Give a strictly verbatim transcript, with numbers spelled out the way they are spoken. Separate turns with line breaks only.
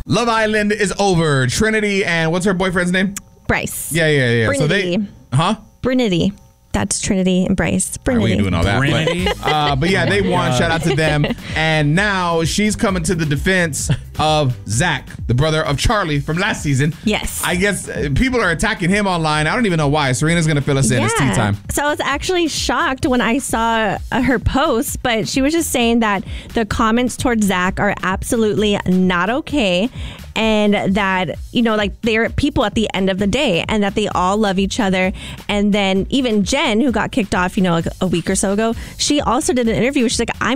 Love Island is over. Trinity and what's her boyfriend's name?
Bryce.
Yeah, yeah, yeah.
Brinity.
So they, huh?
Brinity. That's Trinity and Bryce. Brinity.
We ain't doing all that. But, uh, but yeah, they won. Shout out to them. And now she's coming to the defense of Zach, the brother of Charlie from last season.
Yes.
I guess uh, people are attacking him online. I don't even know why. Serena's going to fill us in. It's tea time.
So I was actually shocked when I saw uh, her post, but she was just saying that the comments towards Zach are absolutely not okay. And that, you know, like they're people at the end of the day and that they all love each other. And then even Jen, who got kicked off, you know, like a week or so ago, she also did an interview. She's like, I'm